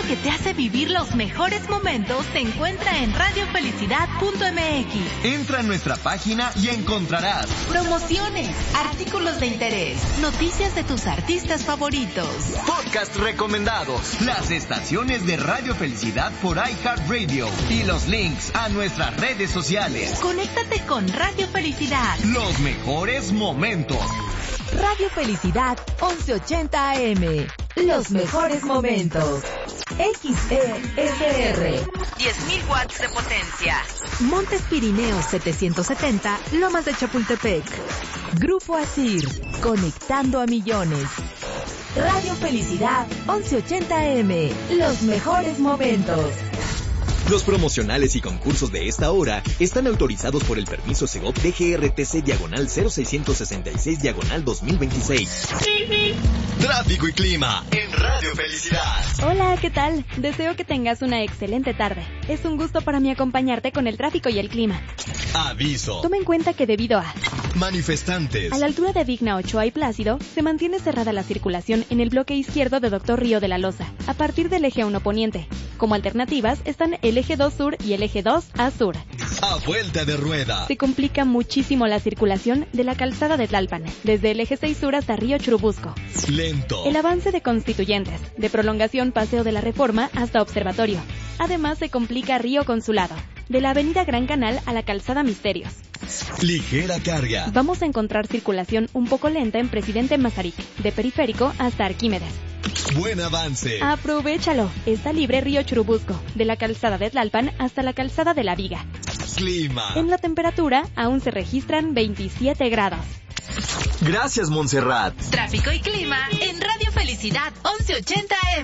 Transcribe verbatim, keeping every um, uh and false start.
que te hace vivir los mejores momentos se encuentra en radio felicidad punto m x. Entra en nuestra página y encontrarás promociones, artículos de interés, noticias de tus artistas favoritos, podcast recomendados, las estaciones de Radio Felicidad por iHeartRadio y los links a nuestras redes sociales. Conéctate con Radio Felicidad. Los mejores momentos. Radio Felicidad once ochenta A M. Los mejores momentos. X E S R. diez mil watts de potencia. Montes Pirineos setecientos setenta, Lomas de Chapultepec. Grupo Asir, conectando a millones. Radio Felicidad once ochenta A M. Los mejores momentos. Los promocionales y concursos de esta hora están autorizados por el permiso Segov D G R T C diagonal cero seiscientos sesenta y seis diagonal dos mil veintiséis. Tráfico y clima en Radio Felicidad. Hola, ¿qué tal? Deseo que tengas una excelente tarde. Es un gusto para mí acompañarte con el tráfico y el clima. Aviso. Toma en cuenta que debido a manifestantes a la altura de Vigna, Ochoa y Plácido, se mantiene cerrada la circulación en el bloque izquierdo de Doctor Río de la Loza, a partir del eje uno poniente. Como alternativas están el eje dos sur y el eje dos a sur. A vuelta de rueda. Se complica muchísimo la circulación de la calzada de Tlalpan, desde el eje seis sur hasta Río Churubusco. Lento. El avance de Constituyentes, de prolongación Paseo de la Reforma hasta Observatorio. Además se complica Río Consulado, de la avenida Gran Canal a la calzada Misterios. Ligera carga. Vamos a encontrar circulación un poco lenta en Presidente Mazarik, de Periférico hasta Arquímedes. Buen avance. Aprovéchalo. Está libre Río Churubusco, de la calzada de Tlalpan hasta la calzada de la Viga. Clima. En la temperatura aún se registran veintisiete grados. Gracias, Montserrat. Tráfico y clima en Radio Felicidad once ochenta A M.